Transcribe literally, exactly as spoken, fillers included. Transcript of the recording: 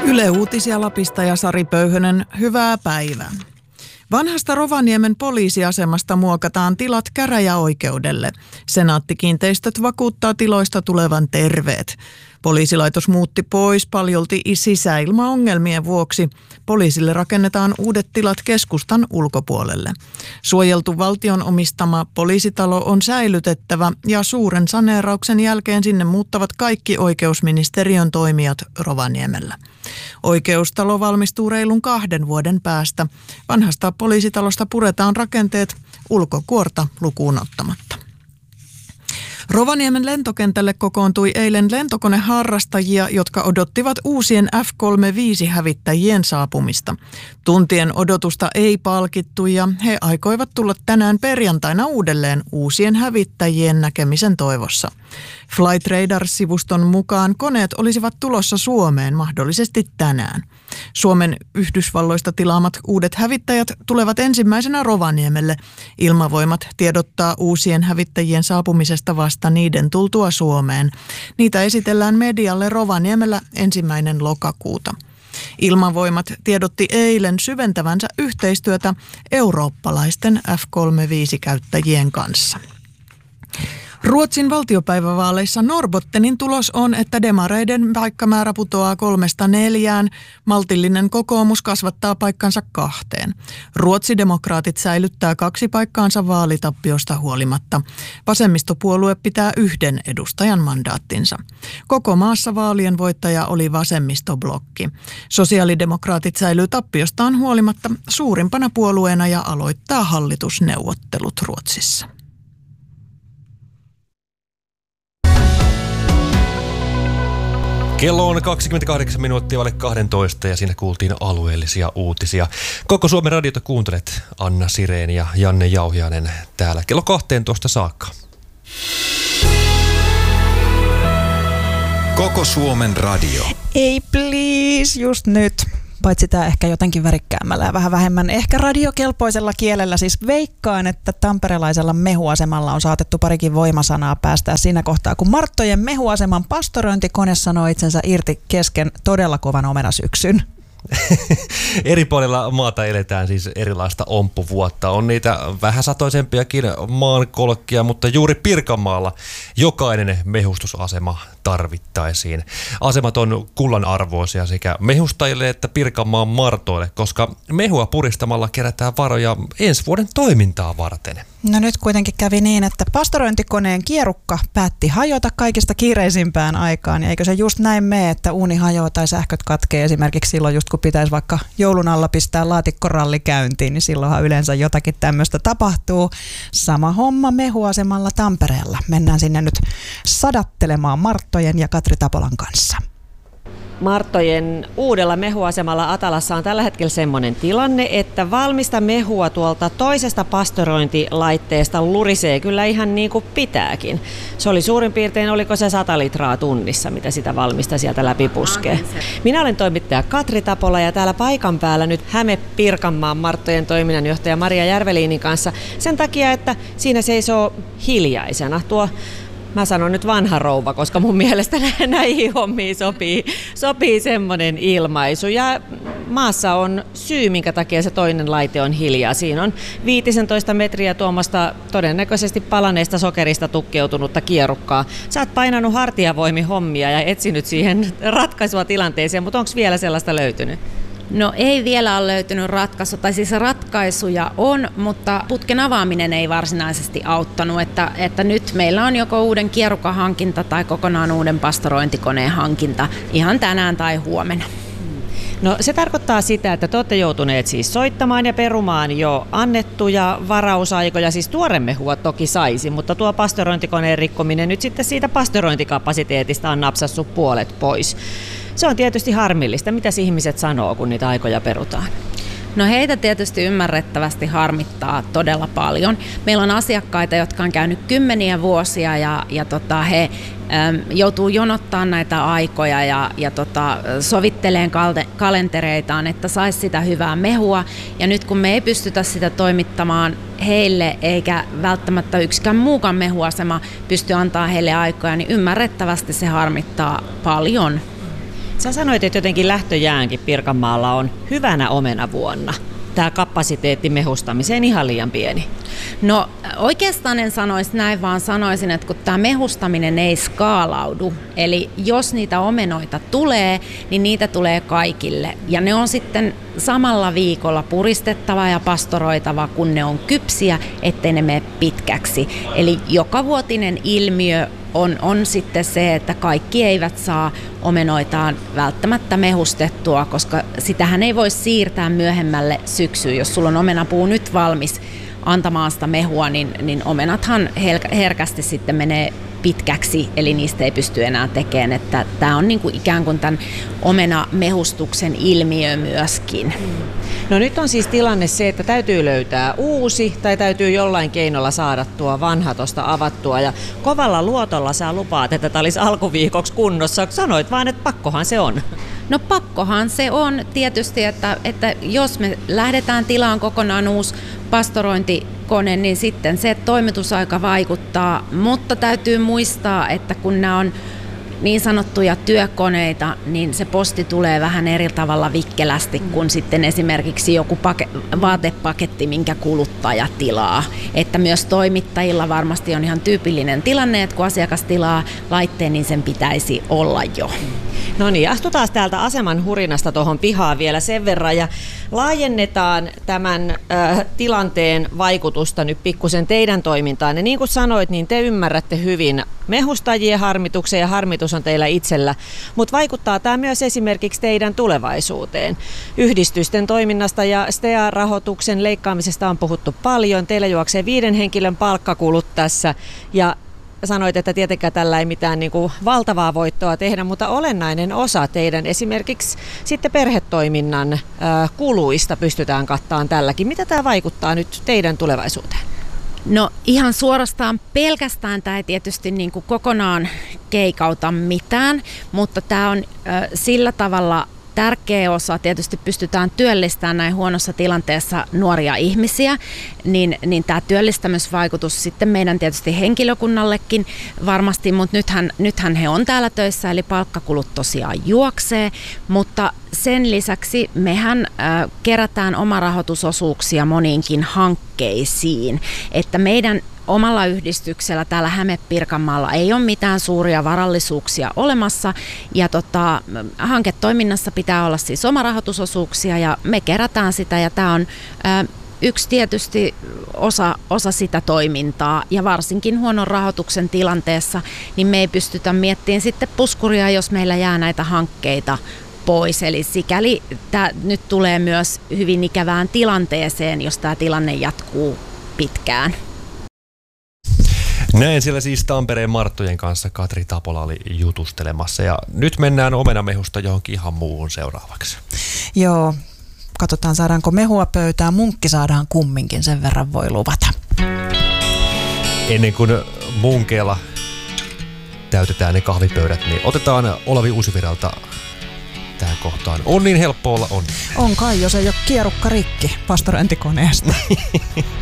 Yle Uutisia Lapista ja Sari Pöyhönen, hyvää päivää. Vanhasta Rovaniemen poliisiasemasta muokataan tilat käräjäoikeudelle. Senaatti-kiinteistöt vakuuttaa tiloista tulevan terveet. Poliisilaitos muutti pois paljolti sisäilmaongelmien vuoksi. Poliisille rakennetaan uudet tilat keskustan ulkopuolelle. Suojeltu valtion omistama poliisitalo on säilytettävä ja suuren saneerauksen jälkeen sinne muuttavat kaikki oikeusministeriön toimijat Rovaniemellä. Oikeustalo valmistuu reilun kahden vuoden päästä. Vanhasta poliisitalosta puretaan rakenteet ulkokuorta lukuun ottamatta. Rovaniemen lentokentälle kokoontui eilen lentokoneharrastajia, jotka odottivat uusien F kolmekymmentäviisi-hävittäjien saapumista. Tuntien odotusta ei palkittu ja he aikoivat tulla tänään perjantaina uudelleen uusien hävittäjien näkemisen toivossa. Flight Radar-sivuston mukaan koneet olisivat tulossa Suomeen mahdollisesti tänään. Suomen Yhdysvalloista tilaamat uudet hävittäjät tulevat ensimmäisenä Rovaniemelle. Ilmavoimat tiedottaa uusien hävittäjien saapumisesta vasta niiden tultua Suomeen. Niitä esitellään medialle Rovaniemellä ensimmäinen lokakuuta. Ilmavoimat tiedotti eilen syventävänsä yhteistyötä eurooppalaisten F kolmekymmentäviisi-käyttäjien kanssa. Ruotsin valtiopäivävaaleissa Norrbottenin tulos on, että demareiden paikkamäärä putoaa kolmesta neljään. Maltillinen kokoomus kasvattaa paikkansa kahteen. Ruotsidemokraatit säilyttää kaksi paikkaansa vaalitappiosta huolimatta. Vasemmistopuolue pitää yhden edustajan mandaattinsa. Koko maassa vaalien voittaja oli vasemmistoblokki. Sosiaalidemokraatit säilyy tappiostaan huolimatta suurimpana puolueena ja aloittaa hallitusneuvottelut Ruotsissa. Kello on kaksikymmentäkahdeksan minuuttia vaille kaksitoista ja siinä kuultiin alueellisia uutisia. Koko Suomen radiota kuuntelet, Anna Sireen ja Janne Jauhiainen täällä kello kahteentoista saakka. Koko Suomen radio. Ei please, just nyt. Paitsi tämä ehkä jotenkin värikkäämmällä ja vähän vähemmän ehkä radiokelpoisella kielellä. Siis veikkaan, että tamperelaisella mehuasemalla on saatettu parikin voimasanaa päästää siinä kohtaa, kun Marttojen mehuaseman pastorointikone sanoo itsensä irti kesken todella kovan omenasyksyn. Eri puolilla maata eletään siis erilaista omppuvuotta. On niitä vähän satoisempiakin maankolkkia, mutta juuri Pirkanmaalla jokainen mehustusasema tarvittaisiin. Asemat on kullan arvoisia sekä mehustajille että Pirkanmaan martoille, koska mehua puristamalla kerätään varoja ensi vuoden toimintaa varten. No nyt kuitenkin kävi niin, että pastorointikoneen kierukka päätti hajota kaikista kiireisimpään aikaan. Ja eikö se just näin mene, että uuni hajoaa tai sähköt katkee esimerkiksi silloin just kun pitäisi vaikka joulun alla pistää laatikkoralli käyntiin, niin silloinhan yleensä jotakin tämmöistä tapahtuu. Sama homma mehuasemalla Tampereella. Mennään sinne nyt sadattelemaan Marttojen ja Katri Tapolan kanssa. Marttojen uudella mehuasemalla Atalassa on tällä hetkellä semmoinen tilanne, että valmista mehua tuolta toisesta pastorointilaitteesta lurisee kyllä ihan niin kuin pitääkin. Se oli suurin piirtein, oliko se sata litraa tunnissa, mitä sitä valmista sieltä läpi puskee. Minä olen toimittaja Katri Tapola ja täällä paikan päällä nyt Häme-Pirkanmaan Marttojen toiminnanjohtaja Maria Järveliinin kanssa sen takia, että siinä seisoo hiljaisena tuo. Mä sanon nyt vanha rouva, koska mun mielestä näihin hommiin sopii, sopii semmoinen ilmaisu. Ja maassa on syy, minkä takia se toinen laite on hiljaa. Siinä on viisitoista metriä tuommoista todennäköisesti palaneesta sokerista tukkeutunutta kierukkaa. Sä oot painanut hartiavoimin hommia ja etsinyt siihen ratkaisua tilanteeseen, mutta onko vielä sellaista löytynyt? No ei vielä ole löytynyt ratkaisu, tai siis ratkaisuja on, mutta putken avaaminen ei varsinaisesti auttanut, että, että nyt meillä on joko uuden kierukkahankinta tai kokonaan uuden pastorointikoneen hankinta ihan tänään tai huomenna. No se tarkoittaa sitä, että te olette joutuneet siis soittamaan ja perumaan jo annettuja varausaikoja, siis tuoremehua toki saisi, mutta tuo pastorointikoneen rikkominen nyt sitten siitä pastorointikapasiteetista on napsassut puolet pois. Se on tietysti harmillista. Mitäs ihmiset sanoo, kun niitä aikoja perutaan? No heitä tietysti ymmärrettävästi harmittaa todella paljon. Meillä on asiakkaita, jotka on käynyt kymmeniä vuosia ja, ja tota, he äm, joutuu jonottaa näitä aikoja ja, ja tota, sovitteleen kalte, kalentereitaan, että saisi sitä hyvää mehua. Ja nyt kun me ei pystytä sitä toimittamaan heille eikä välttämättä yksikään muukaan mehuasema pysty antaa heille aikoja, niin ymmärrettävästi se harmittaa paljon. Sä sanoit, että jotenkin lähtöjäänkin Pirkanmaalla on hyvänä omenavuonna. Tämä kapasiteetti mehustamiseen ihan liian pieni. No oikeastaan en sanoisi näin, vaan sanoisin, että kun tämä mehustaminen ei skaalaudu, eli jos niitä omenoita tulee, niin niitä tulee kaikille. Ja ne on sitten samalla viikolla puristettava ja pastoroitava, kun ne on kypsiä, ettei ne mene pitkäksi. Eli jokavuotinen ilmiö on, on sitten se, että kaikki eivät saa omenoitaan välttämättä mehustettua, koska sitähän ei voi siirtää myöhemmälle syksyyn. Jos sulla on omenapuu nyt valmis antamaan sitä mehua, niin, niin omenathan herkästi sitten menee pitkäksi, eli niistä ei pysty enää tekemään. Että tämä on niin kuin ikään kuin tämän omenamehustuksen ilmiö myöskin. No nyt on siis tilanne se, että täytyy löytää uusi tai täytyy jollain keinolla saada tuo vanha tuosta avattua. Ja kovalla luotolla sä lupaat, että tämä olisi alkuviikoksi kunnossa. Sanoit vaan, että pakkohan se on. No pakkohan se on tietysti, että, että jos me lähdetään tilaan kokonaan uusi pastorointikone, niin sitten se toimitusaika vaikuttaa, mutta täytyy muistaa, että kun nämä on niin sanottuja työkoneita, niin se posti tulee vähän eri tavalla vikkelästi kuin sitten esimerkiksi joku pake- vaatepaketti, minkä kuluttaja tilaa. Että myös toimittajilla varmasti on ihan tyypillinen tilanne, että kun asiakas tilaa laitteen, niin sen pitäisi olla jo. No niin, astutaan täältä aseman hurinasta tuohon pihaan vielä sen verran ja laajennetaan tämän äh, tilanteen vaikutusta nyt pikkusen teidän toimintaan. Ja niin kuin sanoit, niin te ymmärrätte hyvin mehustajien harmituksen ja harmitus on teillä itsellä, mutta vaikuttaa tämä myös esimerkiksi teidän tulevaisuuteen. Yhdistysten toiminnasta ja S T A-rahoituksen leikkaamisesta on puhuttu paljon. Teillä juoksee viiden henkilön palkkakulut tässä ja sanoit, että tietenkään tällä ei mitään niin kuin valtavaa voittoa tehdä, mutta olennainen osa teidän esimerkiksi sitten perhetoiminnan äh, kuluista pystytään kattamaan tälläkin. Mitä tämä vaikuttaa nyt teidän tulevaisuuteen? No ihan suorastaan pelkästään tämä ei tietysti niin kuin kokonaan keikauta mitään, mutta tämä on äh, sillä tavalla tärkeä osa, tietysti pystytään työllistämään näin huonossa tilanteessa nuoria ihmisiä, niin, niin tämä työllistämisvaikutus sitten meidän tietysti henkilökunnallekin varmasti, mutta nythän, nythän he on täällä töissä, eli palkkakulut tosiaan juoksee, mutta sen lisäksi mehän äh, kerätään omarahoitusosuuksia moniinkin hankkeisiin, että meidän omalla yhdistyksellä täällä Häme-Pirkanmaalla ei ole mitään suuria varallisuuksia olemassa ja tota, hanketoiminnassa pitää olla siis omarahoitusosuuksia ja me kerätään sitä ja tämä on ä, yksi tietysti osa, osa sitä toimintaa ja varsinkin huonon rahoituksen tilanteessa niin me ei pystytä miettimään sitten puskuria, jos meillä jää näitä hankkeita pois. Eli sikäli tämä nyt tulee myös hyvin ikävään tilanteeseen, jos tämä tilanne jatkuu pitkään. Näin siellä siis Tampereen Marttojen kanssa Katri Tapola oli jutustelemassa ja nyt mennään omenamehusta johonkin ihan muuhun seuraavaksi. Joo, katsotaan saadaanko mehua pöytään, munkki saadaan kumminkin, sen verran voi luvata. Ennen kuin munkeella täytetään ne kahvipöydät, niin otetaan Olavi Uusivirralta tähän kohtaan. On niin helppo olla on. On kai, jos ei ole kierukka rikki pastorointikoneesta.